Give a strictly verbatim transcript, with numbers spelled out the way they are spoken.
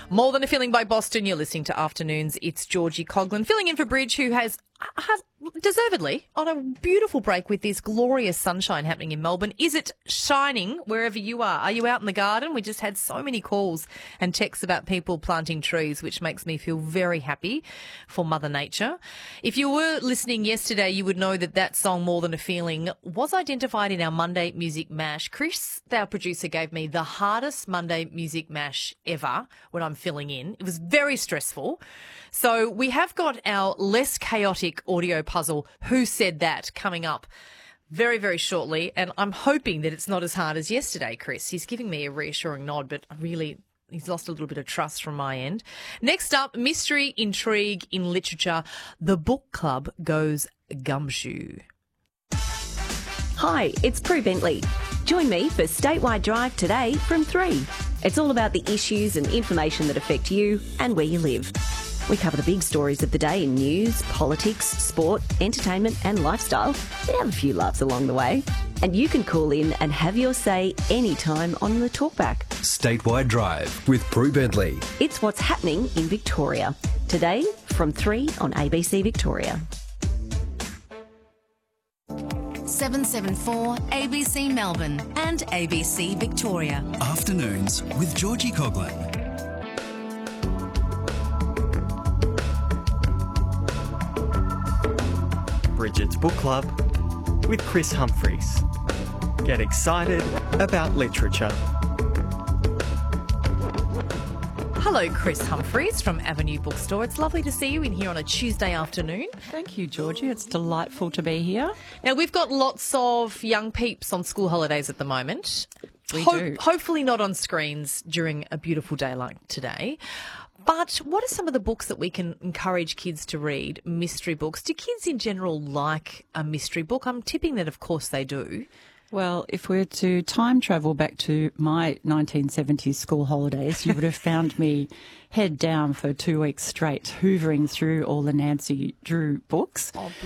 More Than a Feeling by Boston. You're listening to Afternoons. It's Georgie Coghlan filling in for Bridge, who has, has deservedly on a beautiful break with this glorious sunshine happening in Melbourne. Is it shining wherever you are? Are you out in the garden? We just had so many calls and texts about people planting trees, which makes me feel very happy for Mother Nature. If you were listening yesterday, you would know that that song, More Than a Feeling, was identified in our Monday Music Mash. Chris, our producer, gave me the hardest Monday Music Mash ever when I'm filling in. It was very stressful. So we have got our less chaotic audio puzzle, Who Said That, coming up very, very shortly. And I'm hoping that it's not as hard as yesterday, Chris. He's giving me a reassuring nod, but I really... he's lost a little bit of trust from my end. Next up, mystery, intrigue in literature. The book club goes gumshoe. Hi, it's Prue Bentley. Join me for Statewide Drive today from three. It's all about the issues and information that affect you and where you live. We cover the big stories of the day in news, politics, sport, entertainment and lifestyle. We have a few laughs along the way. And you can call in and have your say anytime on the talkback. Statewide Drive with Prue Bentley. It's what's happening in Victoria. Today from three on A B C Victoria. seven seven four A B C Melbourne and A B C Victoria. Afternoons with Georgie Coghlan. Bridget's Book Club with Chris Humphreys. Get excited about literature. Hello, Chris Humphreys from Avenue Bookstore. It's lovely to see you in here on a Tuesday afternoon. Thank you, Georgie. It's delightful to be here. Now, we've got lots of young peeps on school holidays at the moment. We Ho- do. Hopefully not on screens during a beautiful day like today. But what are some of the books that we can encourage kids to read? Mystery books. Do kids in general like a mystery book? I'm tipping that, of course, they do. Well, if we're to time travel back to my nineteen seventies school holidays, you would have found me head down for two weeks straight, hoovering through all the Nancy Drew books. Oh,